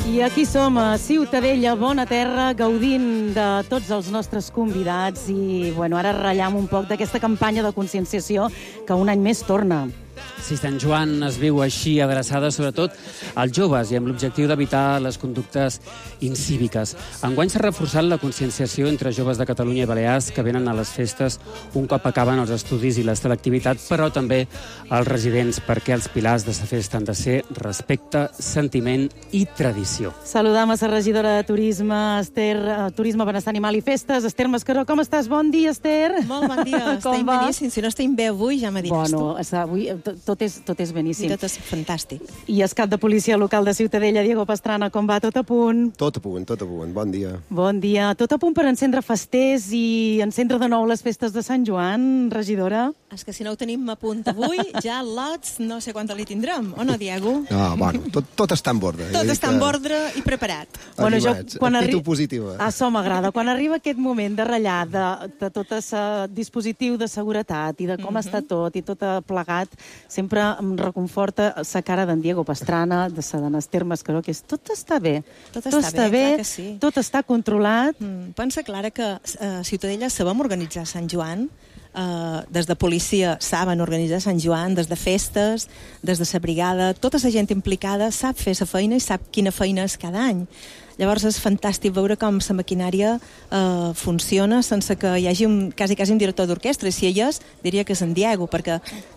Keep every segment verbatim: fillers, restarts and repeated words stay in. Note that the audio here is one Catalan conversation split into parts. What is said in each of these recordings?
I aquí som, a Ciutadella, bona terra, gaudint de tots els nostres convidats i, bueno, ara ratllam un poc d'aquesta campanya de conscienciació que un any més torna. Si Sant Joan es viu així, adreçada sobretot als joves i amb l'objectiu d'evitar les conductes incíviques. Enguany s'ha reforçat la conscienciació entre joves de Catalunya i Balears que venen a les festes un cop acaben els estudis i la selectivitat, però també els residents, perquè els pilars de la festa han de ser respecte, sentiment i tradició. Saludam a la regidora de Turisme, Esther, Turisme, Benestar Animal i Festes, Esther Mascaró. Com estàs? Bon dia, Esther. Molt bon dia. Estem beníssim. Si no estem bé avui, ja me diràs bueno, tu. Avui tot és, tot és beníssim. I tot és fantàstic. I el cap de policia local de Ciutadella, Diego Pastrana, com va? Tot a punt? Tot a punt, tot a punt. Bon dia. Bon dia. Tot a punt per encendre festers i encendre de nou les festes de Sant Joan, regidora? És que si no ho tenim a punt avui, ja lots no sé quant li tindrem, o no, Diego? No, bueno, tot, tot està en ordre. Tot està en ordre i preparat. Bueno, jo, quan Actitud arri... positiva. Això m'agrada. Quan arriba aquest moment de ratllar de, de tot el dispositiu de seguretat i de com mm-hmm. està tot i tot plegat, sempre em reconforta la cara d'en Diego Pastrana, de la d'Esther Mascaró, que és tot està bé. Tot està, tot està bé, bé sí. Tot està controlat. Mm, pensa, Clara, que a Ciutadella sabem organitzar Sant Joan. Uh, des de policia saben organitzar Sant Joan, des de festes, des de la brigada, tota la gent implicada sap fer la feina i sap quina feina és cada any. Llavors és fantàstic veure com la maquinària uh, funciona sense que hi hagi un, quasi, quasi un director d'orquestra, i si ell és, diria que és en Diego, perquè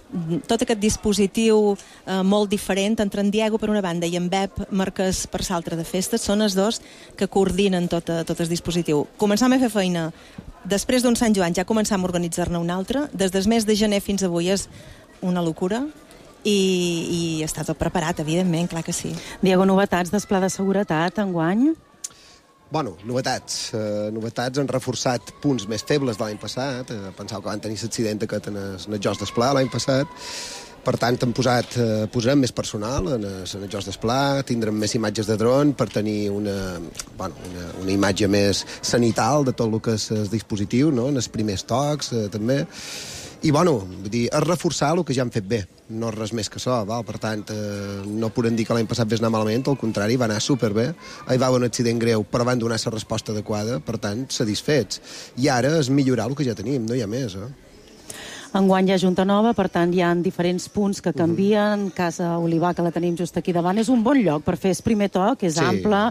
tot aquest dispositiu uh, molt diferent entre en Diego per una banda i en Bep Marquès per l'altra de festes són els dos que coordinen tot, tot el dispositiu. Començam a fer feina després d'un Sant Joan, ja començam a organitzar-ne un altre. Des del mes de gener fins avui és una locura i, i està tot preparat, evidentment, clar que sí. Diego, novetats del pla de seguretat enguany? Bueno, novetats. Uh, novetats han reforçat punts més febles de l'any passat. Uh, pensava que van tenir l'accident aquest en els Jocs d'Esplà l'any passat. Per tant, hem posat, eh, posarem més personal en els Jocs d'Esplà, tindrem més imatges de dron per tenir una, bueno, una, una imatge més sanital de tot el que és el dispositiu, no? En els primers tocs, eh, també. I, bueno, vull dir, és reforçar el que ja hem fet bé, no res més que això, val? Per tant, eh, no podem dir que l'any passat vés anar malament, al contrari, va anar superbé. Hi va haver un accident greu, però van donar la resposta adequada, per tant, satisfets. I ara és millorar el que ja tenim, no hi ha més, eh? Enguany hi ha Junta Nova, per tant hi ha diferents punts que canvien. Uh-huh. Casa Olivar, que la tenim just aquí davant, és un bon lloc per fer el primer toc, és sí. ample.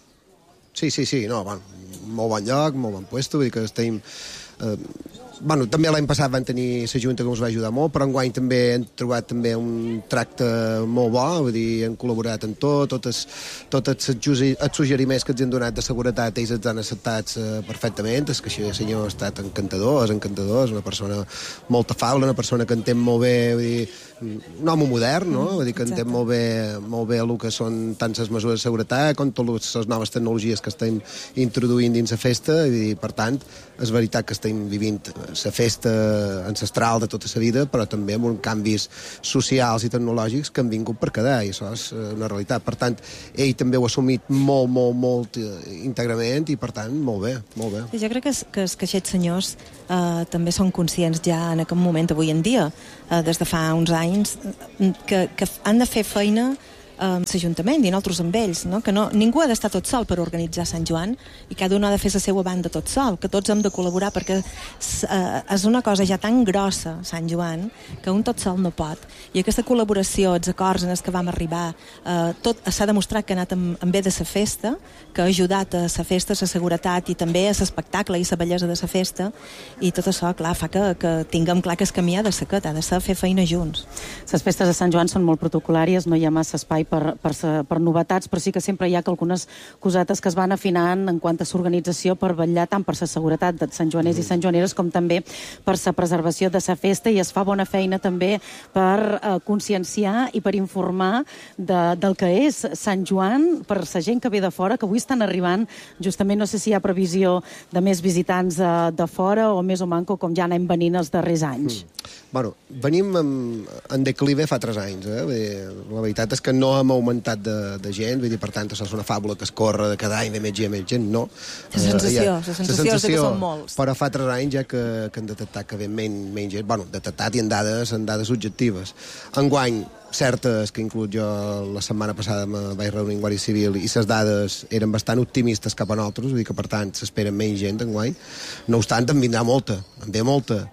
Sí, sí, sí, no, bueno, molt bon lloc, molt bon puesto, vull dir que estem... Eh, bueno, també l'any passat van tenir la Junta que ens va ajudar molt, però enguany també hem trobat també un tracte molt bo, vull dir, hem col·laborat en tot, tots tots els suggeriments que ens han donat de seguretat, ells els han acceptat eh, perfectament, és que això el senyor ha estat encantador, és encantador, és una persona molt afable, una persona que entén molt bé, vull dir, un home modern, no? Vull dir que entén molt bé, molt bé el que són tant les mesures de seguretat com totes les noves tecnologies que estem introduint dins la festa, i per tant, és veritat que estem vivint la festa ancestral de tota la vida, però també amb uns canvis socials i tecnològics que han vingut per quedar, i això és una realitat. Per tant, ell també ho ha assumit molt, molt, molt íntegrament, i per tant, molt bé, molt bé. I jo crec que, que, que aquests senyors eh, també són conscients ja en aquest moment, avui en dia, eh, des de fa uns anys, que, que han de fer feina amb l'Ajuntament i nosaltres amb ells, no? Que no, ningú ha d'estar tot sol per organitzar Sant Joan i cada un ha de fer la seva banda tot sol, que tots hem de col·laborar perquè eh, és una cosa ja tan grossa, Sant Joan, que un tot sol no pot. I aquesta col·laboració, els acords en els que vam arribar, eh, tot s'ha demostrat que ha anat en, en bé de la festa, que ha ajudat a la festa, a la seguretat i també a l'espectacle i la bellesa de la festa, i tot això, clar, fa que, que tinguem clar que el camí ha de ser aquest, ha de ser fer feina junts. Les festes de Sant Joan són molt protocolàries, no hi ha massa espai Per, per, per novetats, però sí que sempre hi ha algunes cosetes que es van afinant en quant a l'organització per vetllar tant per la seguretat de Sant Joaners mm. i Sant Joaneres com també per la preservació de la festa, i es fa bona feina també per eh, conscienciar i per informar de, del que és Sant Joan per la gent que ve de fora, que avui estan arribant, justament no sé si hi ha previsió de més visitants de, de fora o més o manco com ja anem venint els darrers anys. Mm. Bueno, venim en, en declive fa tres anys. Eh? Vull dir, la veritat és que no hem augmentat de, de gent, vull dir, per tant, això és una fàbula que es corre de cada any de més gent, més gent, no. La sensació, uh, ja, la sensació, la sensació és que són molts. Però fa tres anys ja que, que han detectat que ve menys, menys gent, bueno, detectat i en dades, en dades objectives. Enguany, certes, que inclús jo la setmana passada me vaig reunir amb Guàrdia Civil i les dades eren bastant optimistes cap a nosaltres, vull dir que, per tant, s'esperen menys gent enguany. No obstant, en vindrà molta, en ve molta.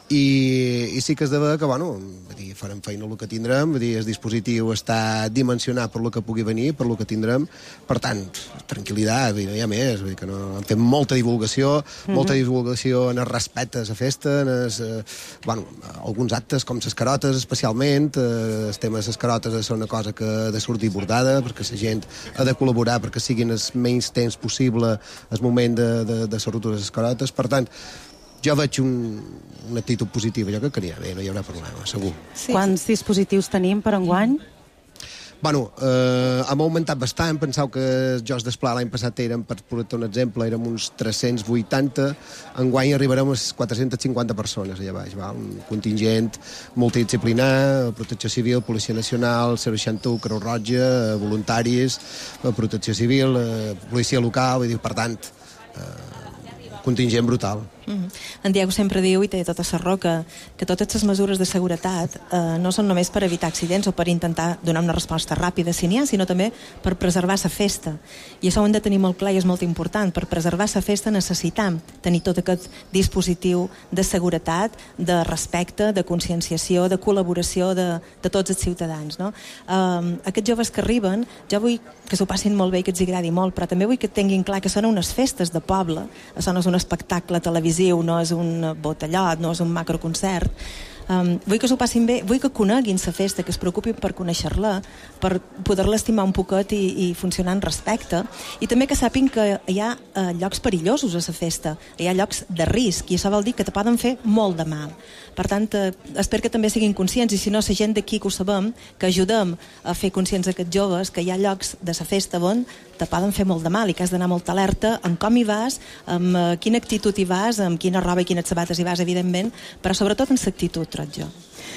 I, i sí que es de veure que, bueno, dir, farem feina el que tindrem, dir, el dispositiu està dimensionat per lo que pugui venir, per lo que tindrem, per tant, tranquil·litat, dir, no hi ha més, dir, que no, hem fet molta divulgació, mm-hmm. molta divulgació en els respectes a festa, en els, eh, bueno, alguns actes com les carotes especialment, eh, el tema de les carotes és una cosa que ha de sortir bordada, perquè la gent ha de col·laborar perquè siguin el menys temps possible el moment de, de, de la ruptura de les carotes, per tant, jo veig un, una actitud positiva, jo crec que n'hi ha bé, no hi haurà problema, segur. Sí. Quants dispositius tenim per enguany? Bueno, eh, hem augmentat bastant, penseu que els Jocs d'Esplà l'any passat eren, per posar un exemple, érem uns tres-cents vuitanta, enguany arribarem a unes quatre-centes cinquanta persones allà baix, val? Un contingent multidisciplinar, Protecció Civil, Policia Nacional, zero seixanta u, Creu Roja, voluntaris, Protecció Civil, Policia Local, vull dir, per tant, eh, contingent brutal. Mm-hmm. En Diego sempre diu, i té tota la raó, que, que totes les mesures de seguretat eh, no són només per evitar accidents o per intentar donar una resposta ràpida si n'hi ha, sinó també per preservar la festa. I això ho hem de tenir molt clar i és molt important. Per preservar la festa necessitam tenir tot aquest dispositiu de seguretat, de respecte, de conscienciació, de col·laboració de, de tots els ciutadans. No? Eh, aquests joves que arriben, jo vull que s'ho passin molt bé i que els agradi molt, però també vull que tinguin clar que són unes festes de poble, això no és un espectacle televisiu, no és un botellot, no és un macroconcert. Um, vull que s'ho passin bé, vull que coneguin la festa, que es preocupin per conèixer-la, per poder-la estimar un poquet i, i funcionar en respecte, i també que sàpin que hi ha uh, llocs perillosos a la festa, hi ha llocs de risc, i això vol dir que te poden fer molt de mal. Per tant, eh, espero que també siguin conscients, i si no, la gent d'aquí que ho sabem, que ajudem a fer conscients aquests joves que hi ha llocs de la festa on te poden fer molt de mal i que has d'anar molt alerta en com hi vas, amb uh, quina actitud hi vas, amb quina roba i quines sabates hi vas, evidentment, però sobretot en l'actitud, trob jo.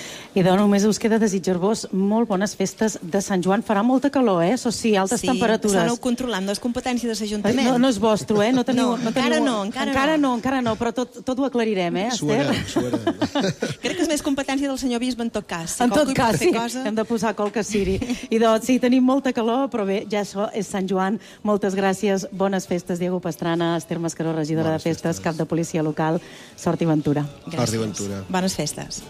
I de només us queda desitjar-vos molt bones festes de Sant Joan. Farà molta calor, eh? Això sí, altes sí, temperatures. Sí, aneu controlant, no és competència de l'Ajuntament. No, no és vostre, eh? No, teniu, no, no encara teniu... no, encara, encara no. no. Encara no, però tot, tot ho aclarirem, eh, Esther? Suarem, suarem. Crec que és més competència del senyor bisbe en tot cas. Si en tot cas, sí, cosa... hem de posar qual que sigui. I doncs, sí, tenim molta calor, però bé, ja això és Sant Joan. Moltes gràcies, bones festes, Diego Pastrana, Esther Mascaró, regidora bones de festes, festes, cap de policia local. Sort i ventura. Gràcies. Sort i ventura. Bones festes.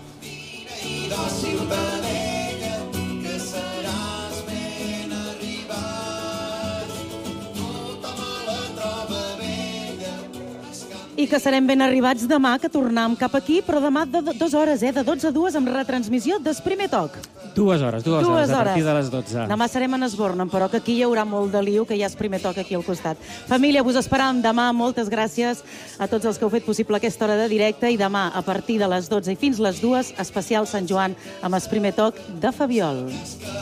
I que serem ben arribats demà, que tornem cap aquí, però demà de dues hores, eh? De dotze a dues, amb retransmissió del primer toc. Dues hores, dues, dues hores, a hores, partir de les dotze. Demà serem en Esborna, però que aquí hi haurà molt de liu, que ja és primer toc aquí al costat. Família, vos esperam demà. Moltes gràcies a tots els que heu fet possible aquesta hora de directe, i demà, a partir de les dotze i fins les dues, especial Sant Joan amb el primer toc de Fabiol.